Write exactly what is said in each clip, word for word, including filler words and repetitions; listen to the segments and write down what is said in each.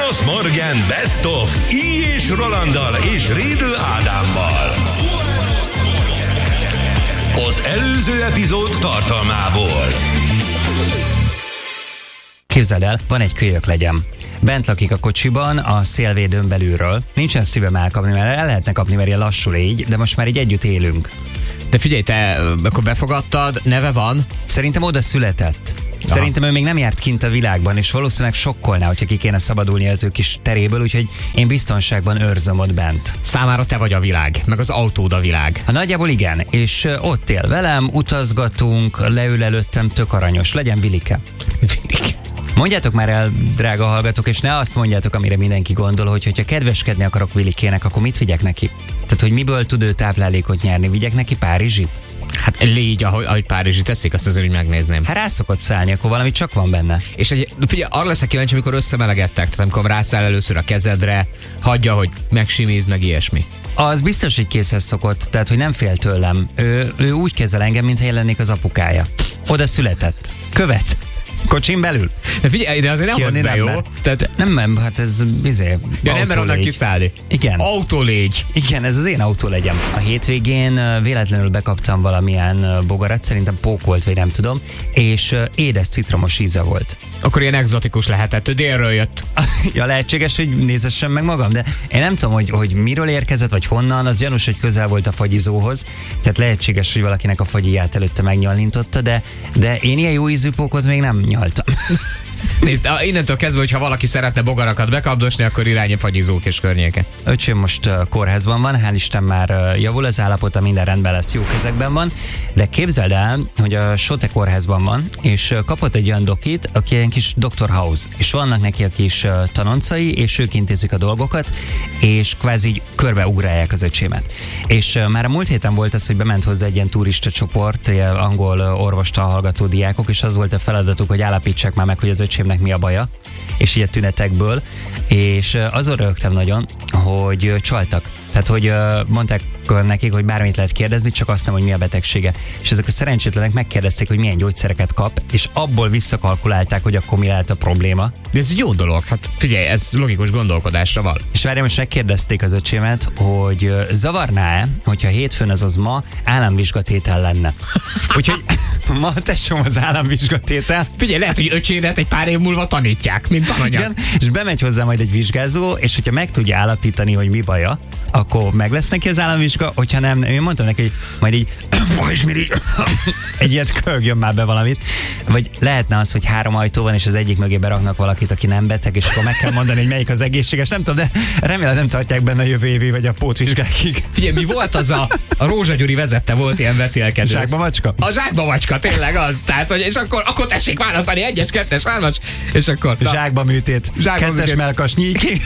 Buenos Morgen Best of I. és Rolanddal és Riedl Ádámmal. Az előző epizód tartalmából. Képzeld el, van egy kölyöklegyem. Bent lakik a kocsiban, a szélvédőn belülről. Nincsen szívem elkapni, mert el lehetne kapni, mert ilyen lassú légy, de most már így együtt élünk. De figyelj, te akkor befogadtad, neve van? Szerintem oda született. Aha. Szerintem ő még nem járt kint a világban, és valószínűleg sokkolná, hogyha ki kéne szabadulni az ő kis teréből, úgyhogy én biztonságban őrzöm ott bent. Számára te vagy a világ, meg az autód a világ. Ha nagyjából igen, és ott él velem, utazgatunk, leül előttem, tök aranyos, legyen Vilike. Vilike. Mondjátok már el, drága hallgatók, és ne azt mondjátok, amire mindenki gondol, hogy hogyha kedveskedni akarok Vilikének, akkor mit vigyek neki? Tehát, hogy miből tud ő táplálékot nyerni? Vigyek neki Párizsit? Hát légy, ahogy, ahogy Párizsi teszik, azt azért úgy megnézném. Hát rá szokott szállni, akkor valami csak van benne. És egy, figyelj, arra leszek kíváncsi, amikor összemelegedtek, tehát amikor rászáll először a kezedre, hagyja, hogy megsimízd, meg ilyesmi. Az biztos, hogy készhez szokott, tehát, hogy nem fél tőlem. Ő, ő úgy kezel engem, mintha én lennék az apukája. Oda született. Követ. Kocsin belül. De figyelj, de azért nem hozd be, jó? Tehát, nem, nem, hát ez bizé. Ja, nem mer onnan kiszállni. Igen. Autólégy. Igen, ez az én autólegyem. A hétvégén véletlenül bekaptam valamilyen bogarat, szerintem pók volt, vagy nem tudom, és édes citromos íze volt. Akkor ilyen egzotikus lehetett, délről jött. Ja, lehetséges, hogy nézessem meg magam, de én nem tudom, hogy, hogy miről érkezett, vagy honnan, az gyanús, hogy közel volt a fagyizóhoz, tehát lehetséges, hogy valakinek a fagyiját előtte megnyalnintotta, de, de én ilyen jó ízű pókot még nem nyaltam. Nézd, innentől kezdve, hogyha valaki szeretne bogarakat bekapdosni, akkor irány a fagyizók és környéke. Öcsém most uh, kórházban van, hál' Isten már uh, javul az állapota, minden rendben lesz, jó kezekben van, de képzeld el, hogy a Sote kórházban van, és uh, kapott egy olyan dokit, aki ilyen kis doktor House, és vannak neki a kis uh, tanoncai, és ők intézik a dolgokat, és kvázi így körbeugrálják az öcsémet. És uh, már a múlt héten volt az, hogy bement hozzá egy ilyen turista csoport, ilyen angol uh, orvostan hallgató diákok, és az volt a feladatuk, hogy állapítsák már meg, hogy az öcsémnek mi a baja, és így a tünetekből, és azon rögtem nagyon, hogy csaltak. Tehát, hogy mondták nekik, hogy bármit lehet kérdezni, csak azt nem, hogy mi a betegsége. És ezek a szerencsétlenek megkérdezték, hogy milyen gyógyszereket kap, és abból visszakalkulálták, hogy akkor mi lehet a probléma. De ez egy jó dolog, hát figyelj, ez logikus gondolkodásra van. És várjál, most megkérdezték az öcsémet, hogy zavarná-e, hogyha hétfőn, azaz ma államvizsgatétel lenne. Úgyhogy ma tesóm az államvizsgatétel. Figyelj, lehet, hogy öcsédet egy pár év múlva tanítják, mint tananyag. Igen, és bemegy hozzá majd egy vizsgázó, és hogyha meg tudja állapítani, hogy mi baja, akkor meg lesz neki az államvizsga, hogyha nem, én mondtam neki, hogy majd így, egy ilyet kölgjön már be valamit, vagy lehetne az, hogy három ajtó van, és az egyik mögé beraknak valakit, aki nem beteg, és akkor meg kell mondani, hogy melyik az egészséges, nem tudom, de remélem nem tartják benne a jövő évi, vagy a pótvizsgákig. Figyelj, mi volt az a, a Rózsa Gyuri vezette, volt ilyen vetélkedő. Zsákba macska? A zsákba macska, tényleg az. Tehát, hogy és akkor, akkor tessék választani egyes, kettes, hármas, és akkor... Na. Zsákba műtét, zsákba kettes műtét. Melkas nyíki.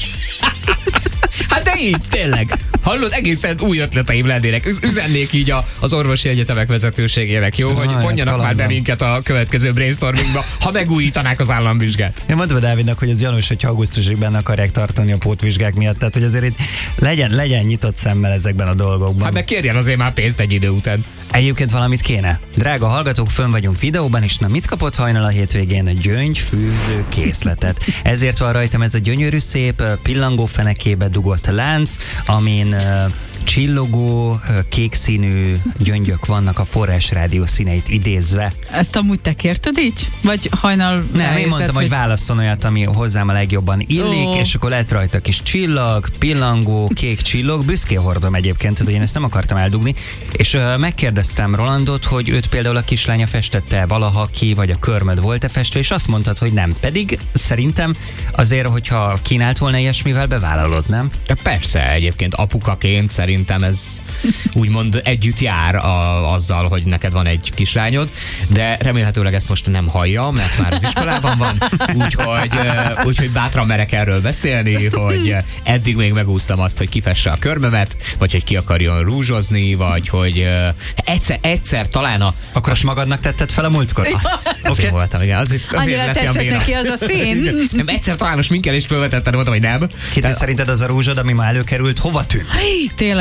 Hát de így, tényleg. Hallod, egészen új ötleteim lennének. Üz- üzennék így a, az orvosi egyetemek vezetőségének, jó? Hogy vonjanak már be minket a következő brainstormingba, ha megújítanák az államvizsgát. Én mondtam a Dávidnak, hogy ez gyanús, hogy augusztusig benne akarják tartani a pótvizsgák miatt. Tehát, hogy azért itt legyen, legyen nyitott szemmel ezekben a dolgokban. Hát meg kérjen azért már pénzt egy idő után. Egyébként valamit kéne. Drága hallgatók, fönn vagyunk videóban, és na mit kapott hajnal a hétvégén? Gyöngyfűző készletet. Ezért van rajtam ez a gyönyörű szép pillangó fenekébe dugott lánc, amin uh, csillogó, uh, kékszínű gyöngyök vannak a Forrás Rádió színeit idézve. Ezt amúgy te kérted így? Vagy hajnal Nem, én mondtam, hogy, hogy válasszon olyat, ami hozzám a legjobban illik, oh. és akkor lett rajta kis csillag, pillangó, kék csillog, büszkén hordom egyébként, tehát én ezt nem akartam eldugni, és uh, megkérdeztem Rolandot, hogy őt például a kislánya festette valaha ki, vagy a körmöd volt-e festve, és azt mondtad, hogy nem. Pedig szerintem azért, hogyha kínált volna ilyesmivel, bevállalod, nem? De persze, egyébként apukaként szerintem ez úgymond együtt jár a, azzal, hogy neked van egy kislányod, de remélhetőleg ezt most nem hallja, mert már az iskolában van, úgyhogy, úgyhogy bátran merek erről beszélni, hogy eddig még megúsztam azt, hogy kifesse a körmömet, vagy hogy ki akarjon rúzsozni, vagy hogy egyszer, egyszer talán a... Akkor azt magadnak tetted fel a múltkor? Az, az okay. Én voltam, igen. Az is, annyira tetszett neki az a szín? Nem, egyszer talán a sminkelést fölvetettem, mondtam, hogy nem. Ki te szerinted az a rúzsod, ami már előkerült, hova tűnt? Tényleg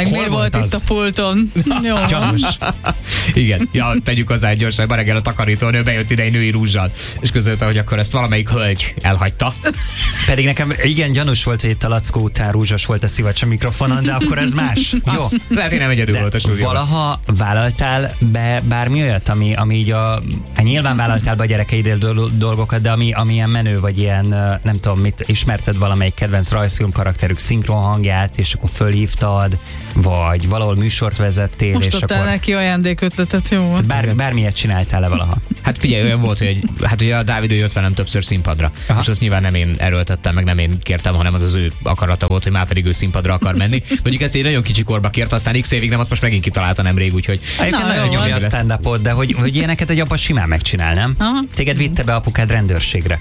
meg Hol miért volt volt az? itt a pulton? Jó. Gyanús. Igen, ja, tegyük hozzá, hogy gyorsan, ma reggel a takarítónő bejött ide egy női rúzsal, és közölte, hogy akkor ezt valamelyik hölgy elhagyta. Pedig nekem igen gyanús volt, hogy itt a Lackó után rúzsos volt a szivacs a mikrofonon, de akkor ez más. Jó. Az, lehet, hogy nem egyedül De volt a stúdióban. valaha vállaltál be bármi olyat, ami, ami így a... Hát nyilván vállaltál be a gyerekeidél dol- dolgokat, de ami, ami ilyen menő, vagy ilyen, nem tudom mit, ismerted valamelyik kedvenc rajzfilm karakterük szinkron hangját, és akkor fölhívtad, vagy valahol műsort vezettél, Most és adtál akkor... neki ajándékötletet, jó volt. Bár, bármilyet csináltál-e valaha? Hát figyelj, olyan volt, hogy egy, hát ugye a Dávid ő jött velem többször színpadra, Aha. és azt nyilván nem én erőltettem, meg nem én kértem, hanem az az ő akarata volt, hogy már pedig ő színpadra akar menni. Mondjuk ezt egy nagyon kicsi korba kért, aztán x évig nem, azt most megint kitalálta nemrég, úgyhogy Egyébként Na, nagyon jó nyomja a van. stand-upot, de hogy, hogy ilyeneket egy apa simán megcsinál, nem? Aha. Téged vitte be apukád rendőrségre.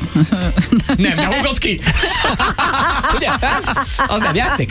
nem, de húzott ki! Ugye? Ez, az nem játszik?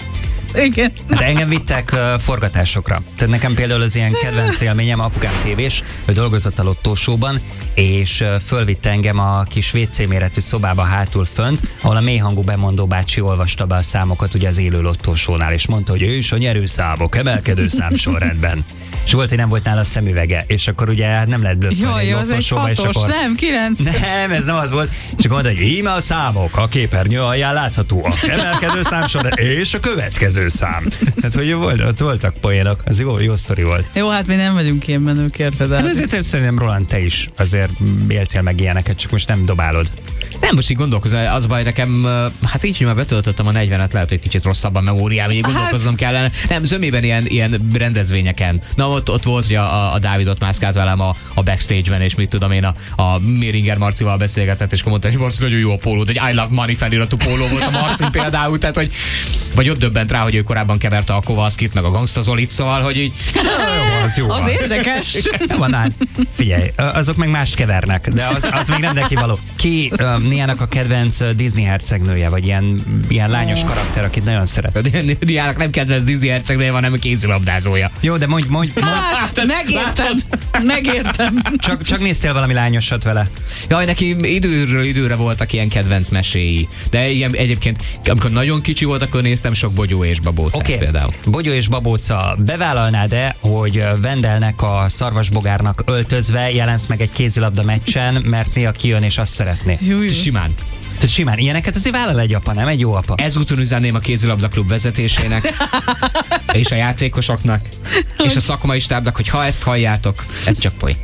Igen. Hát engem vittek uh, forgatásokra. Tehát nekem például az ilyen kedvenc élményem, apukám tévés, ő dolgozott a lottósóban, és uh, fölvitte engem a kis vé cé méretű szobába hátul fönt, ahol a mélyhangú bemondó bácsi olvasta be a számokat ugye az élő lottósónál, és mondta, hogy és a nyerőszámok, emelkedő szám sorrendben. És volt, hogy nem volt nála szemüvege, és akkor ugye hát nem lehet blöffölni Jaj, egy az egy lottósóba, és hatos, akkor... nem, kilenc. Nem, ez nem az volt. És akkor mondta, hogy íme a számok, a képernyő alján láthatóak, emelkedő szám sorrend, és a következő szám. Tehát, hogy volt, ott voltak poénok, az jó, jó sztori volt. Jó, hát mi nem vagyunk ilyen menők, érted? Hát el? ezért szerintem Roland, te is azért éltél meg ilyeneket, csak most nem dobálod. Nem, most így gondolkozom, az baj nekem, hát így, hogy már betöltöttem a negyvenet, lehet, hogy kicsit rosszabb a memóriám, így gondolkoznom kellene. Nem, zömében ilyen, ilyen rendezvényeken. Na, ott, ott volt, hogy a, a Dávid ott mászkált velem a, a backstage-ben, és mit tudom én, a, a Méringer Marcival beszélgetett, és akkor mondta, hogy Marci, nagyon jó a pólód, egy I love money feliratú póló volt a Marcin például, tehát, hogy vagy ott döbbent rá, hogy ő korábban keverte a Kovalszkit, meg a Gangsta Zolit, szóval, hogy így... Jó, az jó. Az van. érdekes. Van át. Figyelj, azok meg mást kevernek, de az, az még nem neki való. Ki um, Niának a kedvenc Disney hercegnője, vagy ilyen, ilyen lányos karakter, akit nagyon szeret? Diának nem kedvenc Disney hercegnője van, hanem kézilabdázója. Jó, de mondj, mondj, mondj Hát, megértem. Megértem. csak, csak néztél valami lányosat vele. Jaj, neki időről időre voltak ilyen kedvenc meséi. De ilyen, egyébként, amikor nagyon kicsi volt, akkor néztem sok Bogyó és Babócát Oké, például. Bogyó és Babóca, bevállalnád-e, hogy Vendelnek a szarvasbogárnak öltözve jelensz meg egy kézilabda meccsen, mert néha kijön és azt szeretné? Jú, jú. Simán. Tehát simán, ilyeneket azért vállal egy apa, nem? Egy jó apa. Ezúton üzenném a kézilabda klub vezetésének, és a játékosoknak, és a szakmai stábnak, hogy ha ezt halljátok, ez csak poén.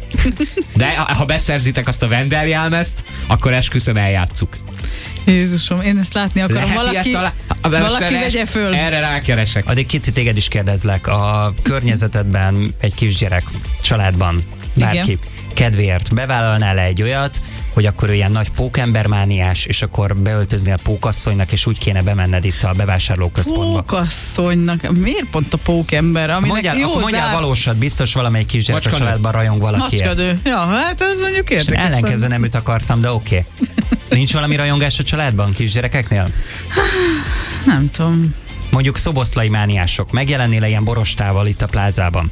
De ha beszerzitek azt a Vendel jelmezt, akkor esküszöm, eljátszuk. Jézusom, én ezt látni akarom. Lehet Valaki, ilyet talál- A- valaki erre- vegye föl. Erre rákeresek. Addig Kici, téged is kérdezlek. A környezetedben egy kisgyerek, családban, bárki, Igen. kedvéért bevállalnál -e egy olyat, hogy akkor ő ilyen nagy pókembermániás, és akkor beöltöznél pókasszonynak, és úgy kéne bemenned itt a bevásárlóközpontba. Pókasszonynak. Miért pont a pókember? Aminek Mondjál, jó akkor mondjál zár... valósat, biztos valamelyik kisgyerek a Macskanő. családban rajong valakiért. Macskadő. Ja, hát ez mondjuk És érdekes. ellenkező neműt akartam, de oké. Okay. Nincs valami rajongás a családban, kisgyerekeknél? Nem tudom. Mondjuk szoboszlai mániások. Megjelennél ilyen borostával itt a plázában?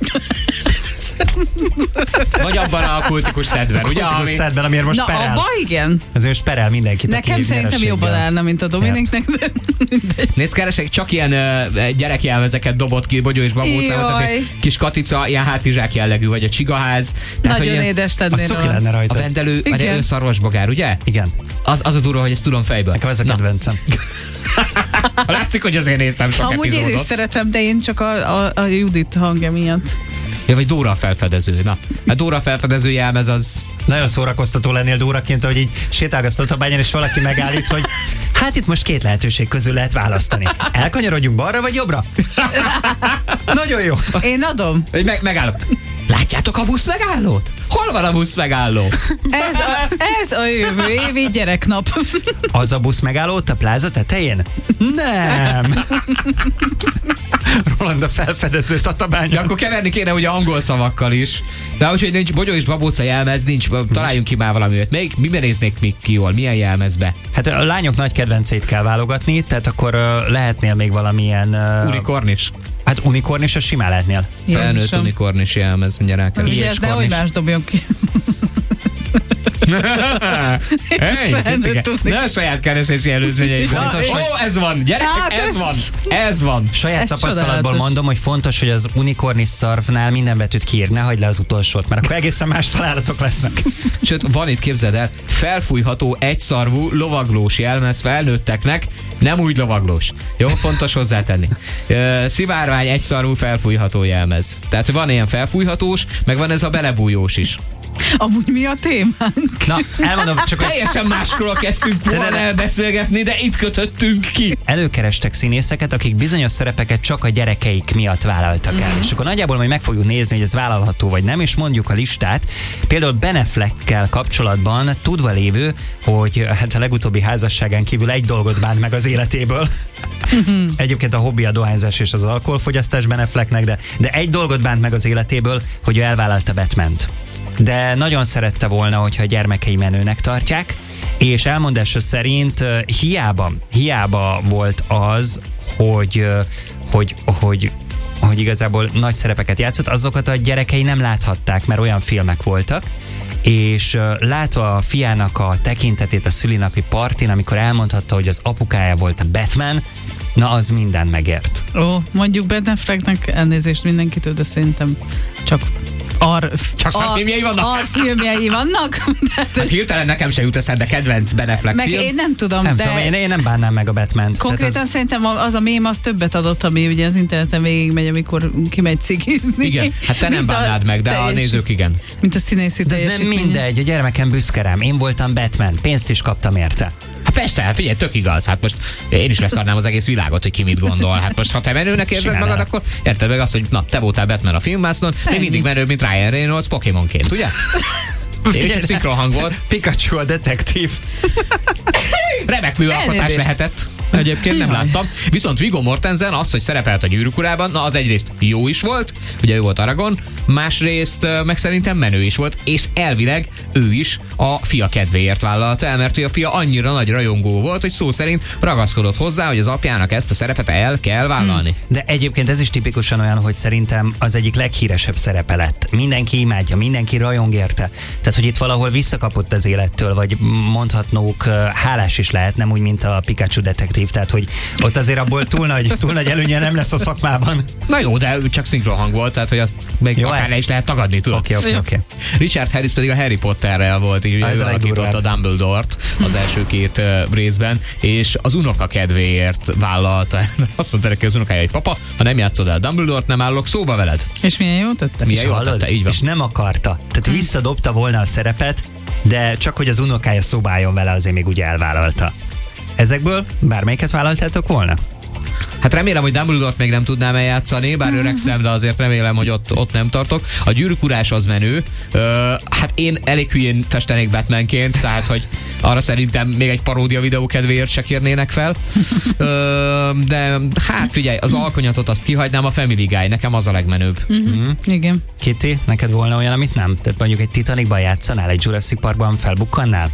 Vagy abban a kultikus szedben, ugye? Kultikus Ami... szedben, amiért most Na, perel. abba igen. Ezért most perel mindenkit, Nekem aki szerintem nyereséggel. jobban állna, mint a Dominiknek. De mindegy. Nézd, keresek, csak ilyen uh, gyerekjelmezeket dobott ki, Bogyó és Babócával, tehát Jaj. egy kis katica, ilyen hátizsák jellegű, vagy a csigaház. Tehát, Nagyon hogy ilyen- édes Az lennél szoki róla. lenne A rajta. vendelő, vagy Igen. ő szarvasbogár, ugye? Igen. Az, az a durva, hogy ezt tudom fejből. Nekem ez a Na, kedvencem. látszik, hogy azért néztem sok Amúgy én is epizódot. szeretem, de én csak a, a, a Judit hangja miatt. Ja, vagy Dóra a felfedező. Na, a Dóra a felfedező jelmez az... Nagyon szórakoztató lennél Dóraként, hogy így sétálgasztott a bányán, és valaki megállít, hogy hát itt most két lehetőség közül lehet választani. Elkanyarodjunk balra vagy jobbra? Nagyon jó. Én adom. Hogy meg, megállok. Látjátok a busz megállót? Hol van a busz megálló? Ez a, ez a jövő évi gyereknap. Az a busz megálló ott a pláza tetején? Nem. Roland a felfedező Ja, tatabánya. akkor keverni kéne ugye angol szavakkal is. De úgyhogy nincs Bogyó és Babóca jelmez, nincs. Találjunk ki már valamiért. Még miben néznék még ki jól? Milyen jelmezbe? Hát a lányok nagy kedvenceit kell válogatni, tehát akkor uh, lehetnél még valamilyen... Uh, Unikornis. hát unikorn is a simán lehetnél. Felnőtt Jézusom. unikornis jelmez, mindjárt rákeresek. Ilyes Vigyázz, nehogy kornis. más dobjon ki. Hey, ne a saját keresési előzményei. Fontos, Ó, hogy- ez van, gyerekek, Hát ez ez- van, ez van. Saját Ez tapasztalatból csodálatos. mondom, hogy fontos, hogy az unikornis szarvnál minden betűt kiír, ne hagyd le az utolsót, mert akkor egészen más találatok lesznek. Sőt, van itt, képzeld el, felfújható egyszarvú lovaglós jelmez felnőtteknek, nem úgy lovaglós. Jó, fontos hozzátenni. Ö, Szivárvány egyszarvú felfújható jelmez. Tehát van ilyen felfújhatós, meg van ez a belebújós is. Amúgy mi a témánk? Na, elmondom, csak hogy Teljesen másról kezdtünk volna elbeszélgetni, de itt kötöttünk ki. előkerestek színészeket, akik bizonyos szerepeket csak a gyerekeik miatt vállaltak el. És akkor nagyjából majd meg fogjuk nézni, hogy ez vállalható vagy nem, és mondjuk a listát. Például Ben Affleckkel kapcsolatban tudva lévő, hogy hát a legutóbbi házasságán kívül egy dolgot bánt meg az életéből. Egyébként a hobbi a dohányzás és az alkoholfogyasztás Ben Afflecknek, de, de egy dolgot bánt meg az életéből, hogy ő elvállalta Batmant. De nagyon szerette volna, hogyha a gyermekei menőnek tartják, és elmondása szerint uh, hiába, hiába volt az, hogy, uh, hogy, hogy, hogy igazából nagy szerepeket játszott, azokat a gyerekei nem láthatták, mert olyan filmek voltak, és uh, látva a fiának a tekintetét a szülinapi partin, amikor elmondhatta, hogy az apukája volt a Batman, na az minden megért. Ó, mondjuk Ben Afflecknek elnézést mindenkitől, de szerintem csak ar, Csak szarfilmjei vannak? Ar filmjei vannak. Hát hirtelen nekem se jut eszembe kedvenc Ben Affleck Meg film. én nem tudom, Nem de tudom, én, én nem bánnám meg a Batman-t. konkrétan Tehát az, szerintem az a mém az többet adott, ami ugye az interneten végigmegy, amikor kimegy cigizni. Igen, hát te nem Mint a bánnád meg, de a teljes- nézők igen. Mint a színészi de ez nem teljesítmény. mindegy, a gyermekem büszke rám. Én voltam Batman, pénzt is kaptam érte. Hát persze, figyelj, tök igaz. Hát most én is leszarnám az egész világot, hogy ki mit gondol. Hát most, ha te menőnek érzed Simán magad, el. akkor érted meg azt, hogy na, te voltál Batman a filmvásznon, még Ennyi. mindig menőbb, mint Ryan Reynolds Pokémonként, ugye? Én csak szinkronhang volt. Pikachu a detektív. Remek műalkotás Elnézést. lehetett. Egyébként nem Jaj. láttam. Viszont Viggo Mortensen az, hogy szerepelt a Gyűrűk urában, na az egyrészt jó is volt, ugye ő volt Aragon, másrészt ö, meg szerintem menő is volt, és elvileg ő is a fia kedvéért vállalta el, mert ő a fia annyira nagy rajongó volt, hogy szó szerint ragaszkodott hozzá, hogy az apjának ezt a szerepet el kell vállalni. De egyébként ez is tipikusan olyan, hogy szerintem az egyik leghíresebb szerepe lett. Mindenki imádja, mindenki rajong érte. Tehát, hogy itt valahol visszakapott az élettől, vagy mondhatnók uh, hálás is lehet, nem úgy, mint a Pikachu detektív. Tehát, hogy ott azért abból túl nagy, túl nagy előnye nem lesz a szakmában. Na jó, de ő csak szinkronhang volt, tehát hogy azt még Jó, akár hát- le is lehet tagadni, tudod? Oké, oké, oké. Richard Harris pedig a Harry Potterrel volt, így Ez ő a alakította legdurvább. Dumbledore-t az első két uh, részben, és az unoka kedvéért vállalta. Azt mondta neki az unokája, hogy papa, ha nem játszod el Dumbledore-t, nem állok szóba veled. És milyen jó tette? Milyen És jól hallod? tette, így van. És nem akarta. Tehát visszadobta volna a szerepet, de csak hogy az unokája szóba álljon vele, azért még úgy elvállalta. Ezekből bármelyiket vállaltátok volna? Hát remélem, hogy Dumbledore-t még nem tudnám eljátszani, bár öregszem, de azért remélem, hogy ott, ott nem tartok. A Gyűrűk urás az menő. Ö, hát én elég hülyén festenék Batmanként, tehát, hogy arra szerintem még egy paródia videó kedvéért se kérnének fel. Ö, de hát figyelj, az alkonyatot azt kihagynám, a Family Guy, nekem az a legmenőbb. Mm. Igen. Kitty, neked volna olyan, amit nem? Tehát mondjuk egy Titanicban játszanál, egy Jurassic Parkban felbukkannál?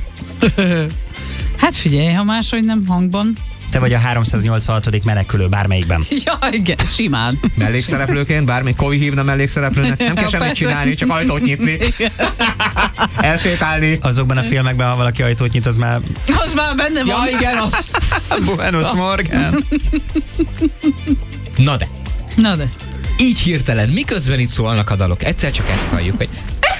Hát figyelj, ha máshogy nem hangban. Te vagy a háromszáznyolcvanhatodik menekülő bármelyikben. Ja, igen, simán. Mellékszereplőként, bármi Kovi hívna mellékszereplőnek, nem kell Ja, semmit persze. csinálni, csak ajtót nyitni, elsétálni. Azokban a filmekben, ha valaki ajtót nyit, az már Az már benne Ja, van. igen, az. Buenos Morgan. Na de. Na de. Így hirtelen, miközben itt szólnak a dalok, egyszer csak ezt halljuk, hogy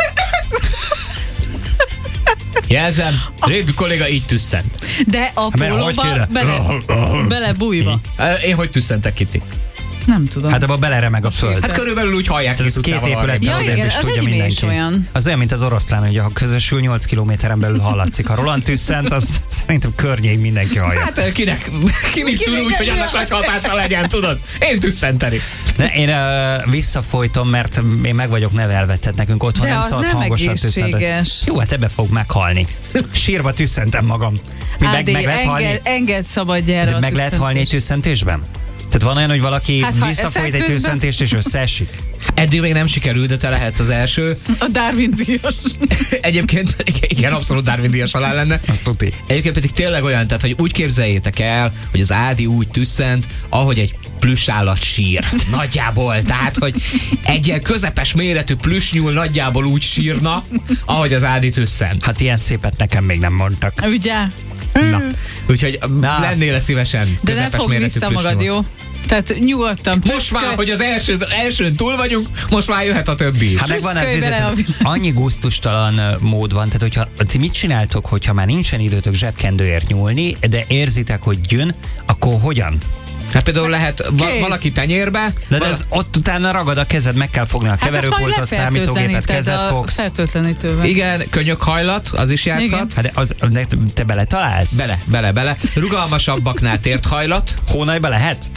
jelzem, régi kolléga így tüsszent. De a mert hogy pólóba kéne? bele, bele bújva. Én hogy tüsszentek, Kitty? Nem tudom. Hát abban beleremeg a föld. Hát körülbelül úgy hallják, Ez két épület, Ja, odébb igen, is az tudja enyém is mindenki. olyan. Az olyan, mint az oroszlán, hogy ha közösül nyolc kilométeren belül hallatszik. Ha Roland tüsszent, az szerintem környék mindenki hallja. Hát kinek, ki mit tud úgy, hogy annak nagy hatása legyen, tudod? Én tüsszenteni. De én uh, visszafolytom, mert én meg vagyok nevelve, tehát nekünk otthon De nem az szabad nem hangosan tüsszenteni. egészséges. Jó, hát ebbe fog meghalni. Sírva tüsszentem magam. Mi meg, Ádi, meg lehet halni? enged, engedd szabadjára De a meg lehet halni egy tüsszentést. tüsszentésben? Tehát van olyan, hogy valaki Hát, ha visszafolyt egy eszel tőszentést és összeesik? Eddig még nem sikerült, de te lehetsz az első. A Darwin-díjas. Egyébként igen, abszolút Darwin-díjas halál lenne. Azt tuti. Egyébként pedig tényleg olyan, tehát hogy úgy képzeljétek el, hogy az Ádi úgy tüsszent, ahogy egy plüssállat sír. Nagyjából. Tehát, hogy egy ilyen közepes méretű plüssnyúl nagyjából úgy sírna, ahogy az Ádi tüsszent. Hát ilyen szépet nekem még nem mondtak. Ugye? Na. Úgyhogy lennél szívesen De nem közepes fog méretű vissza magad, plüssnyúl. jó? Tehát nyugodtan. Most már, hogy az első, elsőn túl vagyunk, most már jöhet a többi is. Hát megvan az Plüsszkölj íze, bele a tehát világ. annyi gusztustalan ö, mód van, tehát hogyha ti mit csináltok, hogyha már nincsen időtök zsebkendőért nyúlni, de érzitek, hogy jön, akkor hogyan? Hát például lehet va- Kész. valaki tenyérbe, De vala- ez ott utána ragad a kezed, meg kell fogni a Hát azt majd keverőpultot, számítógépet, lefertőtleníted kezed a fogsz. fertőtlenítővel. igen, könyökhajlat, az is játszhat. Igen. Hát de az, de te bele találsz? Bele, bele, bele. Rugalmasabbaknál tért hajlat. Hónajba lehet?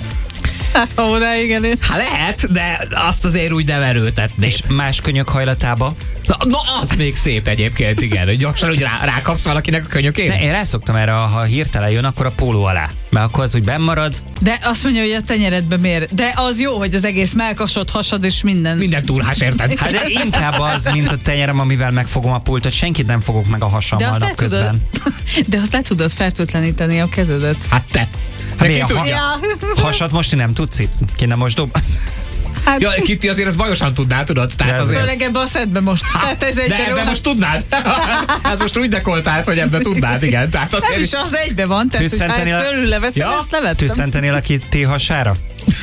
Hát ha odáig elég. Hát lehet, de azt azért úgy nem erőltetném. És más könyök hajlatába? Na, na, az még szép egyébként, igen, hogy gyorsan úgy rá, rákapsz valakinek a könyökén. De én rászoktam erre, ha hirtelen jön, akkor a póló alá. Mert akkor az úgy bennmarad. De azt mondja, hogy a tenyeredbe mér. De az jó, hogy az egész melkasod, hasad és minden. Minden turhás, érted? Hát de inkább az, mint a tenyerem, amivel megfogom a pultot. Senkit nem fogok meg a De hasammal azt, le napközben. tudod, de azt le tudod fertőtleníteni a kezedet. Hát te. mi Neki a tudja. ha- Hasat mosni nem tudsz itt? Kéne most dob. Hát, Ja, Kitty azért ezt bajosan tudnád, tudod? Tehát De ez azért... főleg ebbe a szedbe most. Hát ez egy De ebben most tudnád? Ez most úgy dekoltált, hogy ebben tudnád, igen. Tehát nem azért is az egybe van, tehát hogy ha Tüsszentenél- ezt fölül leveszem, Ja? ezt levettem. Tüsszentenél a Kitty hasára?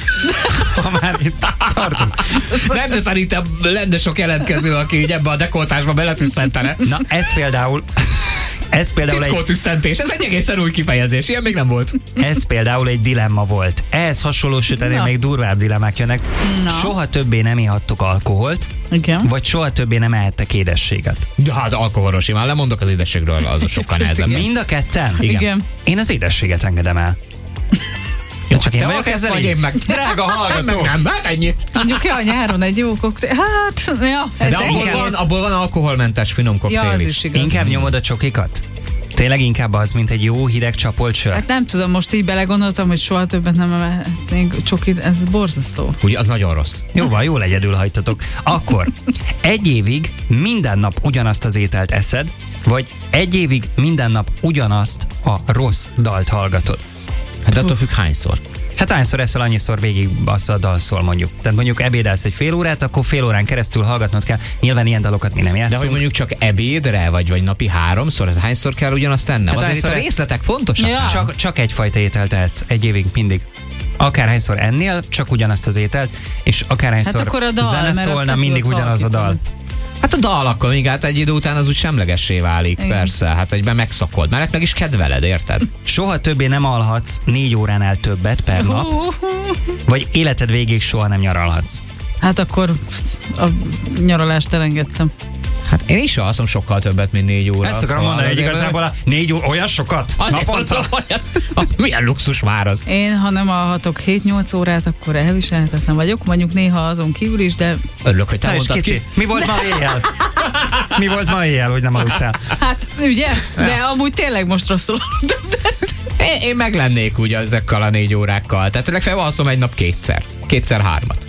Ha már itt tartunk. nem, de szerintem lenne sok jelentkező, aki így ebbe a dekoltásba beletüsszentene. Na ez például... Ez például, Titkó egy, tüsszentés, ez egy egészen új kifejezés, ilyen még nem volt. ez például egy dilemma volt. Ehhez hasonló, sőt ennél Na. még durvább dilemmák jönnek. Na. Soha többé nem ihattok alkoholt, Igen. vagy soha többé nem ehettek édességet. De hát alkoholos, én már lemondok az édességről, az sokkal nehezebb. Mind a ketten? Igen. Igen. Én az édességet engedem el. Ja, csak én Te vagyok vagy, ezzel vagy így? én meg. Drága hallgató! Nem, hát ennyi. Mondjuk ja, a nyáron egy jó koktél. Hát, ja, ez De abból nehéz. van, abból van alkoholmentes finom Ja, koktél az is. is igaz. Inkább nyomod a csokikat? Tényleg inkább az, mint egy jó hideg csapolt sör? Hát nem tudom, most így belegondoltam, hogy soha többet nem emetnék csokit, ez borzasztó. Ugye, az nagyon rossz. Jó van, jól egyedül hagytatok. Akkor egy évig minden nap ugyanazt az ételt eszed, vagy egy évig minden nap ugyanazt a rossz dalt hallgatod. Hát de attól függ hányszor. Hát hányszor eszel, annyiszor végig az a dal szól mondjuk. Tehát mondjuk ebédelsz egy fél órát, akkor fél órán keresztül hallgatnod kell. Nyilván ilyen dalokat mi nem De játszunk. hogy mondjuk csak ebédre, vagy, vagy napi háromszor, hát hányszor kell ugyanazt tennem? Hát Azért itt a hányszor- részletek fontosak. Ja. már. Csak, csak egyfajta ételt ehetsz egy évig mindig. Akárhányszor ennél, csak ugyanazt az ételt, és akárhányszor Hát akkor a dal, zene mert azt szólna, nem mindig tudod ugyanaz a dal. halkítani. Hát a dal akkor még át egy idő után az úgy semlegessé válik, Igen. persze. Hát egyben megszakod, mert meg is kedveled, érted? Soha többé nem alhatsz négy óránál többet per nap, Hú, hú. vagy életed végéig soha nem nyaralhatsz. Hát akkor a nyaralást elengedtem. Hát én is alszom sokkal többet, mint négy óra. Ezt akarom szóval mondani, hogy azért- igazából a négy óra, olyan sokat? Azért Naponta? mondom, hogy- milyen luxus már az. Én, ha nem alhatok hét-nyolc órát, akkor elviselhetetlen vagyok. Mondjuk néha azon kívül is, de Örülök, hogy te Na és mondtad Kitty, ki. mi volt ma éjjel? Mi volt ma éjjel, hogy nem aludtál? hát ugye? De amúgy tényleg most rosszul aludtam. Én, én meg lennék ugye ezekkel a négy órákkal. Tehát legfeljebb alszom egy nap kétszer. Kétszer-hármat.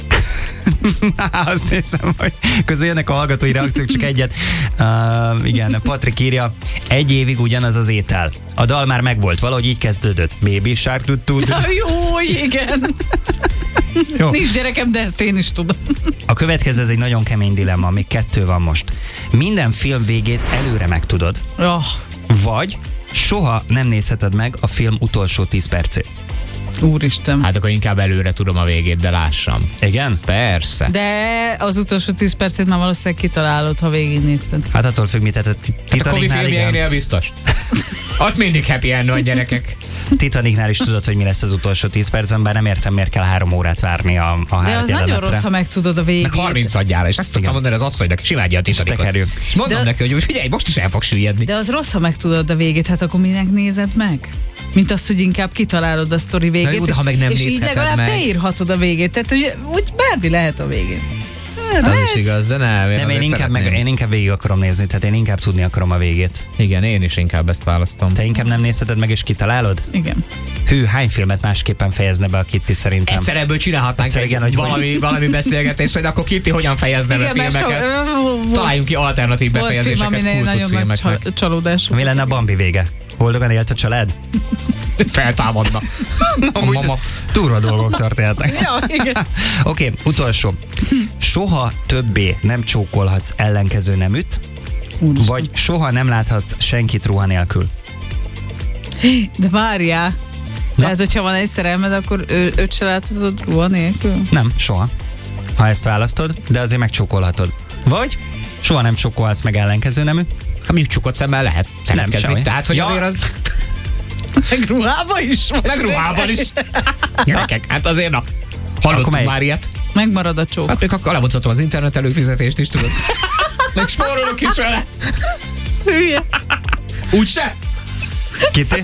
Azt nézem, hogy közben jönnek a hallgatói reakciók, csak egyet. Uh, igen, Patrik írja, egy évig ugyanaz az étel. A dal már megvolt, valahogy így kezdődött. Baby shark, tud, tud. Jó, igen. Jó. Nincs gyerekem, de ezt én is tudom. A következő, ez egy nagyon kemény dilemma, még kettő van most. Minden film végét előre megtudod, Oh, vagy soha nem nézheted meg a film utolsó tíz percét. úristen. Hát akkor inkább előre tudom a végét, de lássam. Igen? Persze. De az utolsó tíz percet már valószínűleg kitalálod, ha végignézted. Hát attól függ, mit, tehát a Hát a Kobi Titanicnál, igen. filmjeinél biztos. Ott mindig happy end van, gyerekek. Titanicnál is tudod, hogy mi lesz az utolsó tíz percben, bár nem értem, miért kell három órát várni a, a De hát az nagyon jelenetre. rossz, ha megtudod a végét. Meg harminc adjára, és ezt tudtam Igen. mondani az asszonynak, és imádja a Titanicot. tekerjük. És mondom De- neki, hogy figyelj, most is el fog süllyedni. De az rossz, ha megtudod a végét, hát akkor minek nézed meg? Mint azt, hogy inkább kitalálod a sztori végét. jó, de ha meg nem és így nézheted legalább meg. te írhatod a végét. Tehát, hogy úgy bármi lehet a végén. Az is igaz, de nem. Én, Nem, én inkább, meg, én inkább végig akarom nézni, tehát én inkább tudni akarom a végét. Igen, én is inkább ezt választom. Te inkább nem nézheted meg és kitalálod? Igen. Hű, hány filmet másképpen fejezne be a Kitty szerintem? Egyszer ebből csinálhatnánk Egyszer egy igen, hogy valami, valami beszélgetést, hogy akkor Kitty hogyan fejezne be Igen, mert filmeket. so, Találjunk ki alternatív volt film, befejezéseket aminél nagyon nagy kultuszfilmeknek. csal- csalódás. Mi lenne a Bambi vége? Boldogan élt a család? Feltámadna. Amúgy mama. durva dolgok történtek. Ja, igen. Oké, okay, utolsó. Soha többé nem csókolhatsz ellenkező neműt, Úristen. vagy soha nem láthatsz senkit ruha nélkül. De várjál. Tehát, hogyha van egy szerelmed, akkor ő, őt se láthatod ruha nélkül? Nem, soha. Ha ezt választod, de azért megcsókolhatod. Vagy soha nem csókolhatsz meg ellenkező nemű. Hát mondjuk csukott szemmel lehet szeretkezni. semmi. Tehát, hogy Ja. azért az... Meg ruhába is? Vagy Meg ruhában is. Gyerekek, hát azért na. Akkor Hallottunk melyik? már ilyet. Megmarad a csók. Hát még akkor lemondhatom az internet előfizetést is, tudod. Meg spórolok is vele. Hülye. Úgyse. Kitty?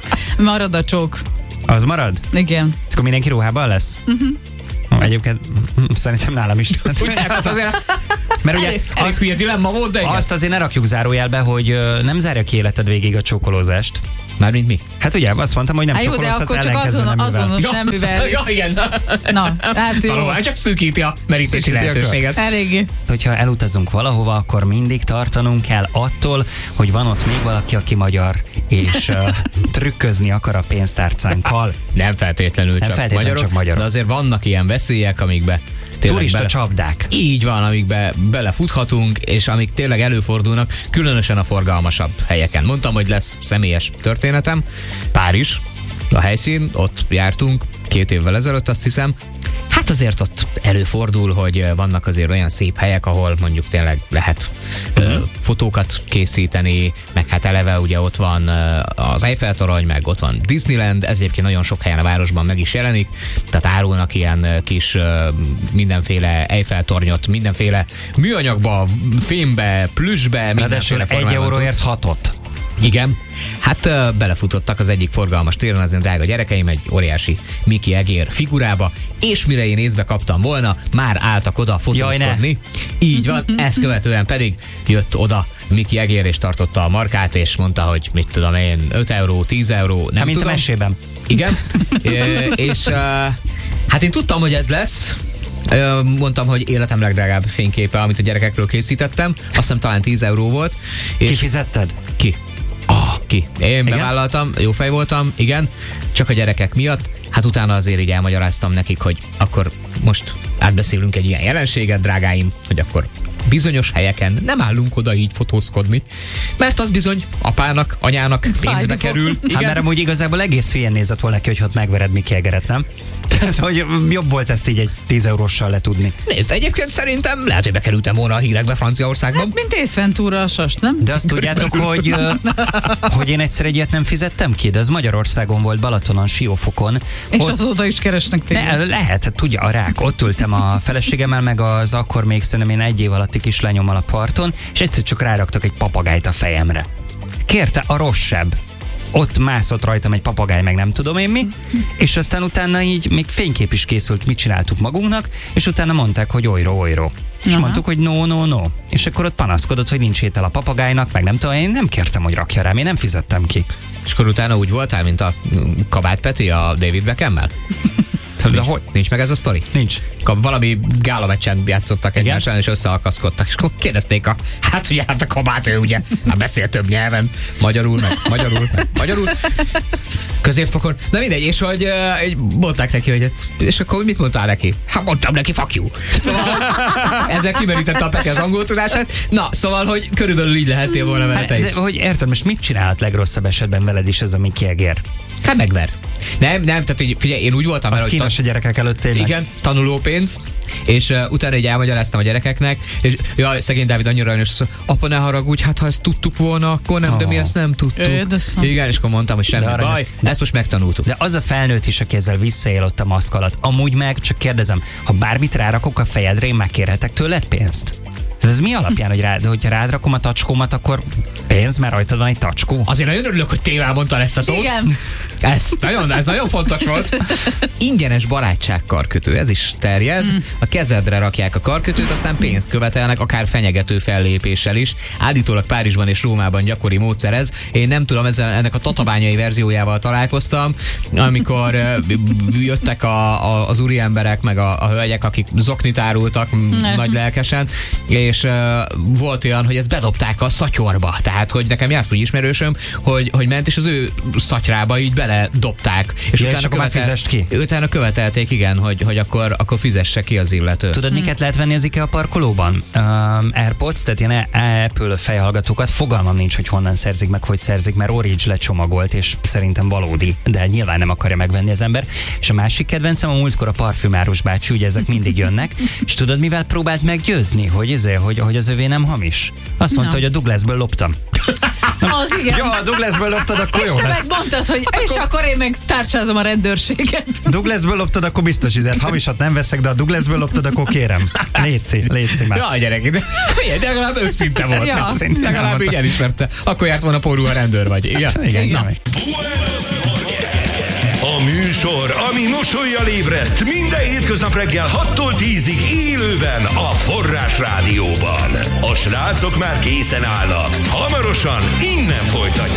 Marad a csók. Az marad? Igen. Akkor mindenki ruhában lesz? Uh-huh. Egyébként mm, szerintem nálam is. Ugye, hát az azért... Mert ugye Elég, elég azt, hülye dilemma volt, de igen. azt azért ne rakjuk zárójelbe, hogy ö, nem zárja ki életed végig a csókolózást. Mármint mi? Hát ugye azt mondtam, hogy nem Hát jó, de csókolózhatsz akkor csak ellenkező azon, neművel. azonos neművel. Ja, igen. Na, hát jó. Valóban, csak szűkíti a merítési Szűkíti a lehetőséget. Eléggé. Hogyha elutazunk valahova, akkor mindig tartanunk kell attól, hogy van ott még valaki, aki magyar, és uh, trükközni akar a pénztárcánkkal. Nem feltétlenül csak feltétlenül magyarok, csak magyarok. de azért vannak ilyen veszélyek, amikbe tényleg Turista bele... csapdák. Így van, amikbe belefuthatunk, és amik tényleg előfordulnak, különösen a forgalmasabb helyeken. Mondtam, hogy lesz személyes történetem. Párizs, a helyszín, ott jártunk két évvel ezelőtt, azt hiszem. Hát azért ott előfordul, hogy vannak azért olyan szép helyek, ahol mondjuk tényleg lehet uh-huh. ö, fotókat készíteni, meg hát eleve ugye ott van ö, az Eiffel-torony, meg ott van Disneyland, ez egyébként nagyon sok helyen a városban meg is jelenik, tehát árulnak ilyen ö, kis ö, mindenféle Eiffel-tornyot, mindenféle műanyagba, fémbe, plüssbe, Ráadásul mindenféle egy formában euróért tudsz. hatot. Igen. Hát uh, belefutottak az egyik forgalmas téren az én drága gyerekeim egy óriási Mickey egér figurába, és mire én észbe kaptam volna, már álltak oda fotózkodni. Így van, ezt követően pedig jött oda Mickey egér, és tartotta a markát, és mondta, hogy mit tudom én, öt euró, tíz euró, nem Hát, mint tudom. a mesében. Igen. Ö, és uh, hát én tudtam, hogy ez lesz. Ö, mondtam, hogy életem legdrágább fényképe, amit a gyerekekről készítettem. Azt hiszem talán tíz euró volt. És Kifizetted? ki? Ah, ki? Én bevállaltam, jó fej voltam, igen, csak a gyerekek miatt. Hát utána azért így elmagyaráztam nekik, hogy akkor most átbeszélünk egy ilyen jelenséget, drágáim, hogy akkor bizonyos helyeken nem állunk oda így fotózkodni, mert az bizony apának, anyának pénzbe Fájni fog. kerül. Hát mert amúgy igazából egész hülyen nézett volna ki, hogy ott megvered Mickey egeret, nem? Tehát, hogy jobb volt ezt így egy tíz euróssal letudni. Nézd, egyébként szerintem lehet, hogy bekerültem volna a hírekbe Franciaországban. Mint Ace Ventura a sas, nem? De azt tudjátok, hogy, ö, hogy én egyszer egy ilyet nem fizettem ki, de ez Magyarországon volt, Balatonon, Siófokon. És Ott- azóta is keresnek téged. Ne, lehet, hát tudja, a rák. Ott ültem a feleségemmel, meg az akkor még szerintem én egy év alatti kislányommal a parton, és egyszer csak ráraktak egy papagájt a fejemre. Kérte a rosszabb. Ott mászott rajtam egy papagáj, meg nem tudom én mi, és aztán utána így még fénykép is készült, mit csináltuk magunknak, és utána mondták, hogy olyro, olyro. És Aha. mondtuk, hogy no, no, no. És akkor ott panaszkodott, hogy nincs étel a papagájnak, meg nem tudom, én nem kértem, hogy rakja rám, én nem fizettem ki. És akkor utána úgy voltál, mint a Kabát Peti a David Beckham-mel? De Nincs, hogy? nincs meg ez a sztori? Nincs. Akkor valami gála meccsen játszottak egymással, és összeakaszkodtak, és akkor kérdezték a, hát ugye, hát a Kabát, ő ugye, hát beszél több nyelven, magyarul, meg magyarul, meg magyarul, középfokon, na mindegy, és hogy uh, mondták neki, hogy hát, és akkor mit mondtál neki? Hát mondtam neki, fuck you. Szóval ezzel kimerítette a Peti az angol tudását. Na, szóval, hogy körülbelül így lehetél volna vele te Hát, is. de, hogy érted, most mit csinálhat legrosszabb esetben veled is ez a Mickey egér? Hát megver. Nem, nem, tehát hogy figyelj, én úgy voltam Az vele, hogy kínos a gyerekek előtt tényleg. igen, tanulópénz, és uh, utána így elmagyaráztam a gyerekeknek, és jaj, szegény Dávid annyira rajnos, hogy apa, ne haragudj, hát ha ezt tudtuk volna, akkor nem, de mi Oh. ezt nem tudtuk. Édesem. Igen, és akkor mondtam, hogy semmi De aranyos. baj, de ezt most megtanultuk. De az a felnőtt is, aki ezzel visszaél ott a maszk alatt. Amúgy meg, csak kérdezem, ha bármit rárakok a fejedre, én megkérhetek tőled pénzt? Tehát ez mi alapján, hogy rád, hogyha rád rakom a tacskómat, akkor Pénz, mert rajtad van egy tacskó. Azért nagyon örülök, hogy téván mondtad ezt a szót. Igen. Ez nagyon, ez nagyon fontos volt. Ingyenes barátság karkötő, ez is terjed. Mm. A kezedre rakják a karkötőt, aztán pénzt követelnek, akár fenyegető fellépéssel is. Állítólag Párizsban és Rómában gyakori módszer ez. Én nem tudom, ezzel, ennek a tatabányai verziójával találkoztam, amikor uh, jöttek a, a, az úri emberek, meg a, a hölgyek, akik zoknit árultak ne. nagy lelkesen, és uh, volt olyan, hogy ezt bedobták a szatyorba. Tehát, hogy nekem járt úgy ismerősöm, hogy, hogy ment, és az ő szatyrába így bele dobták. És ja, utána, és követel... fizest ki? utána követelték, igen, hogy, hogy akkor, akkor fizesse ki az illető. Tudod, hmm. miket lehet venni az IKEA parkolóban? Um, AirPods, tehát ilyen Apple fejhallgatókat, fogalmam nincs, hogy honnan szerzik meg, hogy szerzik, mert Orange lecsomagolt, és szerintem valódi, de nyilván nem akarja megvenni az ember. És a másik kedvencem a múltkor a parfümárus bácsi, ugye ezek mindig jönnek, és tudod, mivel próbált meggyőzni, hogy, izé, hogy, hogy az övé nem hamis? Azt mondta, no. hogy a Douglasből loptam. Az igen. Jó, a Douglasből loptad, akkor jó lesz. És megmondtad, hogy hát és akkor... akkor én meg tárcsázom a rendőrséget. Douglasből loptad, akkor biztos izet. Hamisat nem veszek, de a Douglasből loptad, akkor kérem. Léci, léci már. Ja, gyerek, de, de legalább őszinte volt. Ja. Legalább így elismerte. Akkor járt volna porú a rendőr vagy. Ja. Igen, igen. A műsor, ami mosollyal ébreszt minden hétköznap reggel hattól tízig élőben a Forrás Rádióban. A srácok már készen állnak. Hamarosan innen folytatjuk.